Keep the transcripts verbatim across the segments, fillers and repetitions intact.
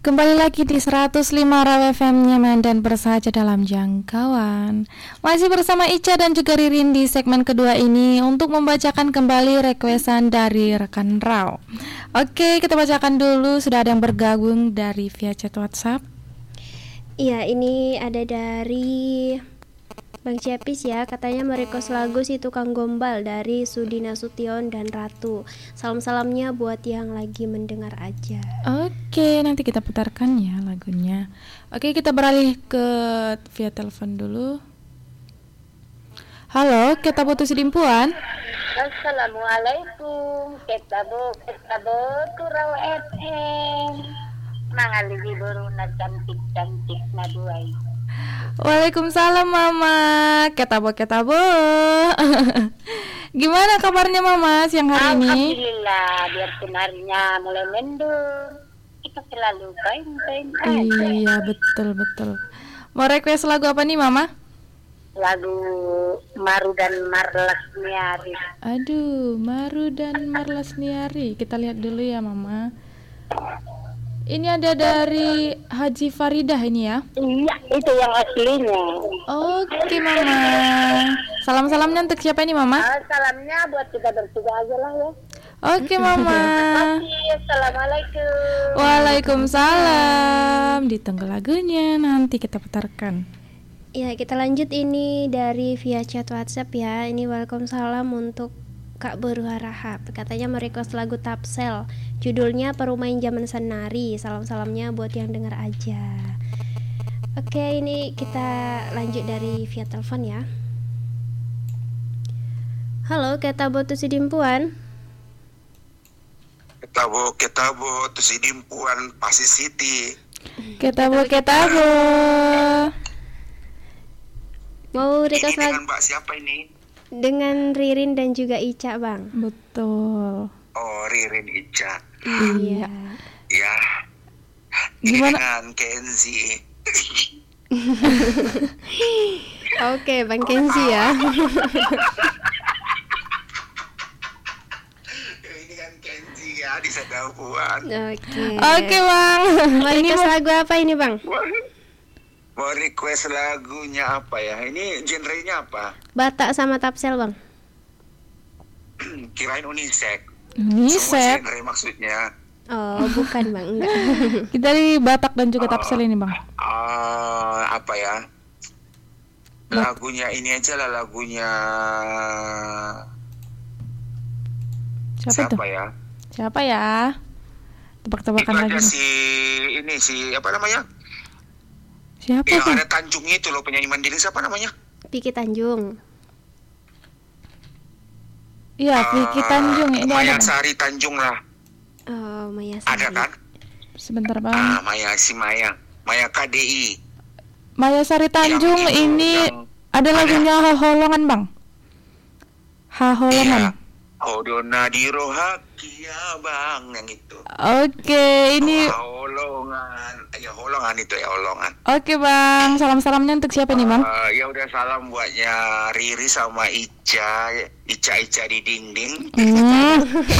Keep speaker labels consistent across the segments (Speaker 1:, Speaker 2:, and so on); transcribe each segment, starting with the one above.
Speaker 1: Kembali lagi di seratus lima Raw F M nyaman dan bersahaja dalam jangkauan. Masih bersama Ica dan juga Ririn di segmen kedua ini untuk membacakan kembali requestan dari rekan Raw. Oke, kita bacakan dulu. Sudah ada yang bergabung dari via chat WhatsApp.
Speaker 2: Iya, ini ada dari Bang Cepis ya, katanya merequest lagu Si Tukang Gombal dari Sudi Nasution dan Ratu. Salam-salamnya buat yang lagi mendengar aja.
Speaker 1: Oke, nanti kita putarkan ya lagunya. Oke, kita beralih ke via telepon dulu. Halo, kita butuh sidimpuan.
Speaker 3: Assalamualaikum, kita bu, kita bu, Kurau F M. Mangali baru na cantik-cantik na duai.
Speaker 1: Waalaikumsalam Mama. Ketabo ketabo. Gimana kabarnya Mama siang hari ini?
Speaker 3: Alhamdulillah, biarpun harinya mulai mendung, kita selalu baik-baik aja.
Speaker 1: Iya betul betul. Mau request lagu apa nih Mama?
Speaker 3: Lagu Maru dan Marlas Niari.
Speaker 1: Aduh, Maru dan Marlas Niari. Kita lihat dulu ya Mama. Ini ada dari Haji Faridah ini ya?
Speaker 3: Iya, itu yang aslinya.
Speaker 1: Oke Mama. Salam-salamnya untuk siapa ini Mama?
Speaker 3: Ah, salamnya buat kita bertiga aja lah ya.
Speaker 1: Oke Mama.
Speaker 3: Oke, assalamualaikum.
Speaker 1: Waalaikumsalam. Ditunggu lagunya, nanti kita putarkan.
Speaker 2: Ya, kita lanjut ini dari via chat WhatsApp ya. Ini waalaikumsalam untuk Kak Beru Harahap. Katanya merequest lagu Tapsel, judulnya Perumain Zaman Senari. Salam-salamnya buat yang dengar aja. Oke, ini kita lanjut dari via telepon ya. Halo, Ketabo Tusidimpuan.
Speaker 4: Ketabo, ketabo, Tusidimpuan, Pasir City.
Speaker 1: Ketabo, ketabo.
Speaker 2: Mau request
Speaker 4: Ini dengan
Speaker 2: lagu
Speaker 4: Mbak siapa ini?
Speaker 2: dengan Ririn dan juga Ica, Bang.
Speaker 1: Betul.
Speaker 4: Oh, Ririn Ica.
Speaker 1: Iya.
Speaker 4: Ya. Ini
Speaker 1: Gimana?
Speaker 4: dengan Kenzi.
Speaker 2: Oke, Bang Kenzi ya.
Speaker 4: Ini kan Kenzi ya di Sadapuan.
Speaker 2: Oke.
Speaker 1: Oke Bang.
Speaker 2: Mau request lagu apa ini, Bang?
Speaker 4: Mau request lagunya apa ya? Ini genrenya apa?
Speaker 2: Batak sama Tapsel, Bang.
Speaker 4: Kirain unisex.
Speaker 1: Ini
Speaker 4: Semua
Speaker 1: set.
Speaker 4: genre maksudnya.
Speaker 2: Oh, bukan, Bang. Enggak.
Speaker 1: Kita di Batak dan juga Tapsel ini Bang.
Speaker 4: Ah, apa ya? Lagunya ini aja lah, lagunya
Speaker 1: Siapa,
Speaker 4: siapa
Speaker 1: tuh?
Speaker 4: ya?
Speaker 1: Siapa ya? Tebak-tebakan
Speaker 4: Itu
Speaker 1: lagi
Speaker 4: ada
Speaker 1: nih.
Speaker 4: si ini si apa namanya?
Speaker 1: Siapa
Speaker 4: Yang
Speaker 1: tuh?
Speaker 4: ada Tanjungnya itu loh, penyanyi Mandiri, siapa namanya?
Speaker 2: Piki Tanjung.
Speaker 1: Iya, Vicky Tanjung. Ini
Speaker 4: Maya
Speaker 1: ada Bang.
Speaker 4: Sari Tanjung lah.
Speaker 2: Oh, Maya
Speaker 4: Ada
Speaker 2: Sari.
Speaker 4: kan?
Speaker 1: Sebentar Bang.
Speaker 4: Ah, Maya si Maya. Maya K D I.
Speaker 1: Maya Sari Tanjung
Speaker 4: Yang itu,
Speaker 1: ini
Speaker 4: yang
Speaker 1: ada lagunya Haholongan Bang. Haholongan.
Speaker 4: Iya. Hodona di Rohakia Bang, yang itu.
Speaker 1: Oke, ini
Speaker 4: Holongan. Ya holongan itu ya holongan.
Speaker 1: oke Bang. Salam-salamnya untuk siapa nih Bang?
Speaker 4: Ah, ya udah, salam buatnya Riri sama Ica. Ica-Ica di dinding.
Speaker 1: Hmm.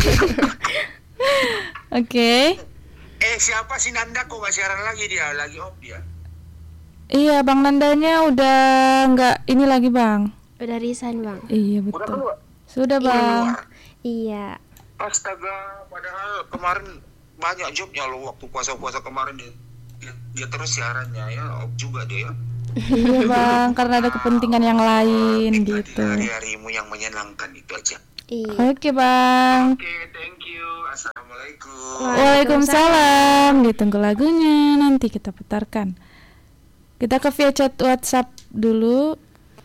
Speaker 1: Oke.
Speaker 4: Eh, siapa si Nanda kok gak siaran lagi dia? Lagi off dia.
Speaker 1: Iya, Bang Nandanya udah nggak ini lagi Bang.
Speaker 2: Udah resign, Bang.
Speaker 1: Iya
Speaker 4: Udah
Speaker 1: betul.
Speaker 4: keluar.
Speaker 1: Sudah
Speaker 2: Iya.
Speaker 1: Bang.
Speaker 2: Iya.
Speaker 4: Astaga, padahal kemarin banyak jobnya loh waktu puasa-puasa kemarin dia, dia, dia terus siarannya ya, off juga dia ya.
Speaker 1: Iya Bang, karena ada kepentingan yang lain
Speaker 4: Itu
Speaker 1: gitu.
Speaker 4: hari-harimu yang menyenangkan itu aja.
Speaker 2: Iya.
Speaker 1: Oke Bang.
Speaker 4: Oke, thank you. Assalamualaikum.
Speaker 1: Waalaikumsalam. Ditunggu lagunya, nanti kita putarkan. Kita ke via chat WhatsApp dulu.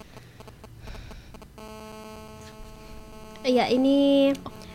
Speaker 2: Iya, ini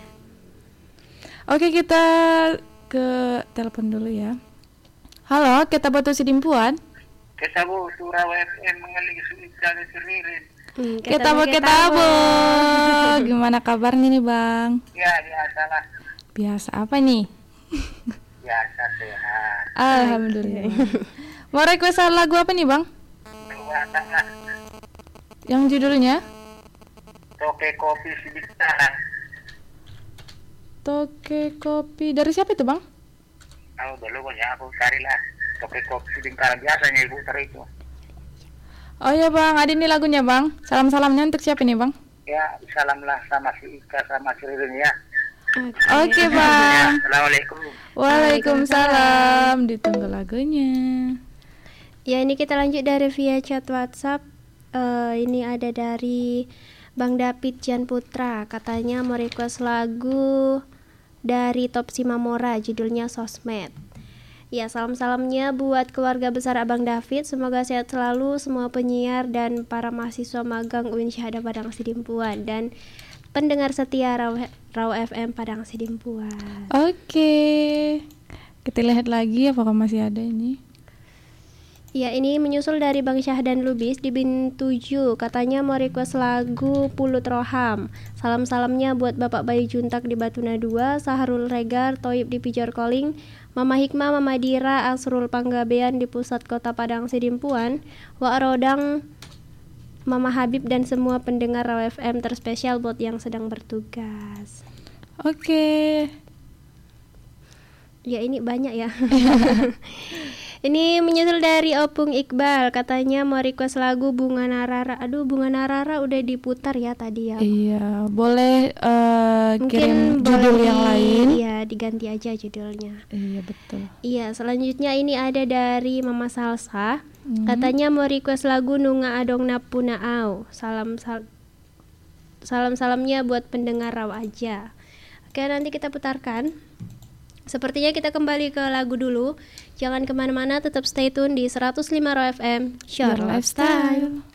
Speaker 1: Oke, kita ke telepon dulu ya. Halo, kita Batu Sidimpuan.
Speaker 3: Ketabo Surabaya F M mengalir sulit dari Ririn.
Speaker 2: hmm,
Speaker 1: Ketabo ketabo. Gimana kabarnya nih Bang?
Speaker 3: Ya, biasalah.
Speaker 1: Biasa apa nih?
Speaker 3: Biasa sehat.
Speaker 1: Alhamdulillah. Mau request lagu apa nih Bang?
Speaker 3: Batak lah.
Speaker 1: Yang judulnya?
Speaker 3: Toke kopi Sibitara.
Speaker 1: Toke kopi. Dari siapa itu Bang?
Speaker 3: Tahu belum ya, aku carilah kopi-kopi lingkaran biasanya ibu putar itu.
Speaker 1: Oh ya bang, ada nih lagunya bang. Salam-salamnya untuk siapa nih bang?
Speaker 3: Ya, salamlah sama si Ika sama si Ririn ya.
Speaker 1: Oke okay, bang.
Speaker 3: Assalamualaikum.
Speaker 1: Waalaikumsalam. Ditunggu lagunya.
Speaker 2: Ya, ini kita lanjut dari via chat WhatsApp. Uh, ini ada dari Bang David Jan Putra. Katanya mau request lagu dari Top Simamora, judulnya Sosmed. Ya, salam-salamnya buat keluarga besar Abang David. Semoga sehat selalu semua penyiar dan para mahasiswa magang U I N Syahada Padang Sidimpuan dan pendengar setia Raw, Raw F M Padang Sidimpuan.
Speaker 1: Oke, kita lihat lagi apakah masih ada ini.
Speaker 2: Ya, ini menyusul dari Bang Syahdan Lubis di Bin tujuh. Katanya mau request lagu Pulut Roham. Salam-salamnya buat Bapak Bayu Juntak di Batuna dua, Saharul Regar, Toib di Pijor Koling, Mama Hikmah, Mama Dira, Asrul Panggabean di pusat kota Padang Sidimpuan, Wak Rodang, Mama Habib dan semua pendengar Raw F M, terspesial buat yang sedang bertugas.
Speaker 1: Oke.
Speaker 2: Ya, ini banyak ya. Ini menyusul dari Opung Iqbal. Katanya mau request lagu Bunga Narara. Aduh, Bunga Narara udah diputar ya tadi ya.
Speaker 1: Iya, boleh uh,
Speaker 2: Mungkin
Speaker 1: kirim judul
Speaker 2: boleh
Speaker 1: yang
Speaker 2: di,
Speaker 1: lain.
Speaker 2: Iya, diganti aja judulnya.
Speaker 1: Iya, betul.
Speaker 2: Iya, selanjutnya ini ada dari Mama Salsa.
Speaker 1: Hmm.
Speaker 2: Katanya mau request lagu Nunga Adongna Punaau. Salam sal- Salam-salamnya buat pendengar Raw aja. Oke, nanti kita putarkan. Sepertinya kita kembali ke lagu dulu. Jangan kemana-mana, tetap stay tune di seratus lima Raw F M, Your Lifestyle.